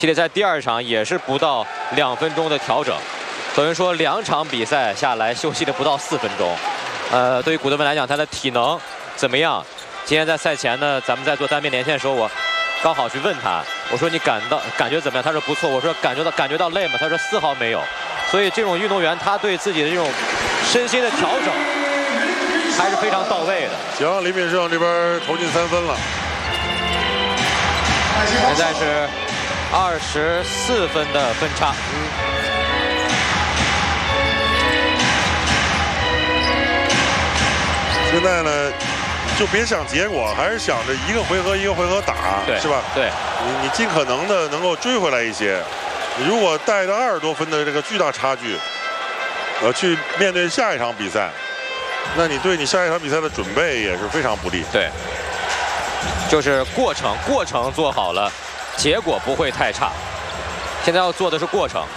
系列赛第2场也是不到2分钟的调整，等于说2场比赛下来休息了不到4分钟。对于古德温来讲，他的体能怎么样？今天在赛前呢，咱们在做单边连线的时候，我刚好去问他，我说你感觉怎么样？他说不错。我说感觉到累吗？他说丝毫没有。所以这种运动员他对自己的这种身心的调整还是非常到位的。 行，李敏胜这边投进3分了。 现在是24分的分差。 现在呢，就别想结果，还是想着一个回合一个回合打，是吧？ 对， 你尽可能的能够追回来一些。你如果带着20多分的这个巨大差距，去面对下一场比赛，那你对你下一场比赛的准备也是非常不利。 对，就是过程做好了，结果不会太差。现在要做的是过程。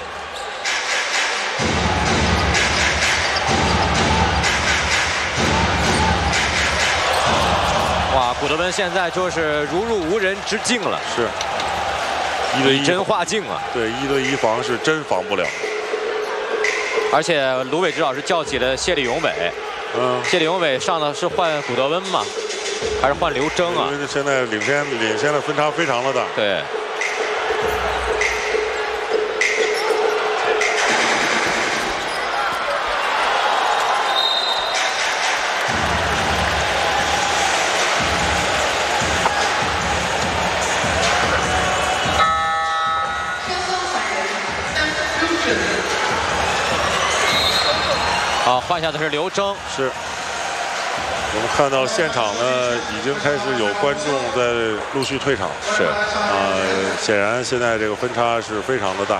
哇，古德温现在就是如入无人之境了。 是，1对1 以真化境啊。 对，1对1防是真防不了。 而且卢伟指导是叫起了谢立永伟。谢立永伟上的是换古德温吗？还是换刘铮啊？ 因为现在领先的分差非常的大。 对。好，换下的是刘铮。 是。我们看到现场呢，已经开始有观众在陆续退场。 是。 显然现在这个分差是非常的大。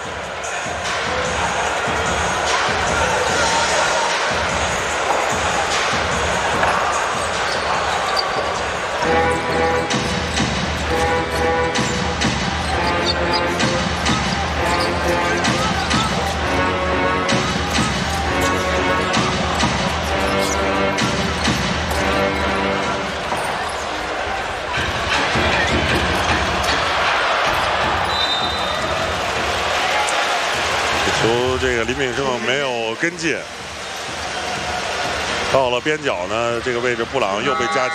这个李敏胜没有跟进，到了边角呢，这个位置布朗又被夹击。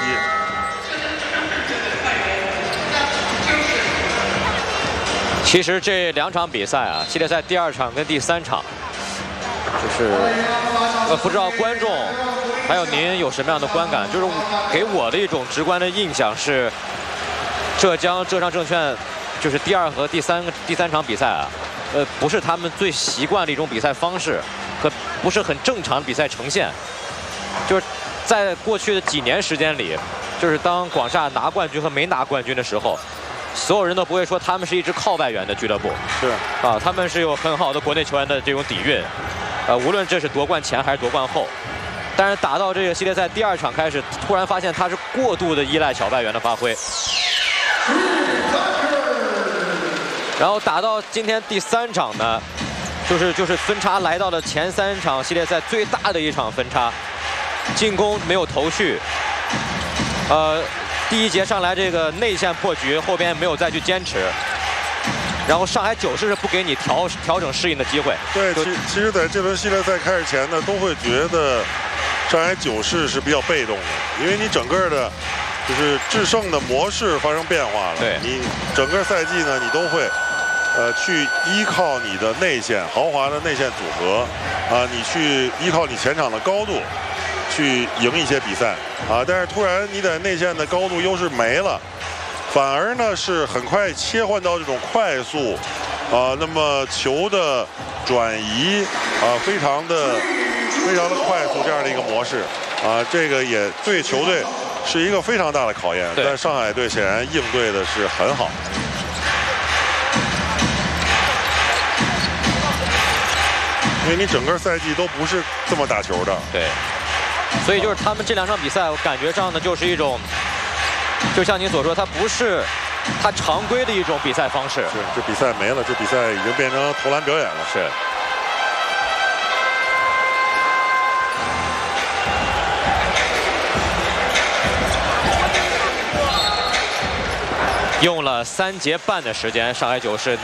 其实这2场比赛啊，系列赛第2场跟第3场，就是不知道观众还有您有什么样的观感？就是给我的一种直观的印象是，浙江浙商证券就是第2和第三场比赛啊。不是他们最习惯的一种比赛方式，和不是很正常的比赛呈现。就是在过去的几年时间里，就是当广厦拿冠军和没拿冠军的时候，所有人都不会说他们是一支靠外援的俱乐部。 是啊，他们是有很好的国内球员的这种底蕴。无论这是夺冠前还是夺冠后，但是打到这个系列赛第2场开始，突然发现他是过度的依赖小外援的发挥。然后打到今天第3场呢，就是分差来到了前3场系列赛最大的一场分差，进攻没有头绪，第1节上来这个内线破局，后边没有再去坚持，然后上海九世是不给你调整适应的机会。 对，其实在这轮系列赛开始前呢，都会觉得上海九世是比较被动的，因为你整个的。就是制胜的模式发生变化了。 对， 你整个赛季呢，你都会，去依靠你的内线豪华的内线组合，你去依靠你前场的高度，去赢一些比赛但是突然你在内线的高度优势没了，反而呢是很快切换到这种快速，那么球的转移非常的快速这样的一个模式这个也对球队。是一个非常大的考验，但上海队显然应对的是很好。因为你整个赛季都不是这么打球的。 对。所以就是他们这2场比赛，我感觉上呢就是一种，就像您所说，它不是他常规的一种比赛方式。 是，这比赛没了，这比赛已经变成投篮表演了。 是。 用了3节半的时间，上海九世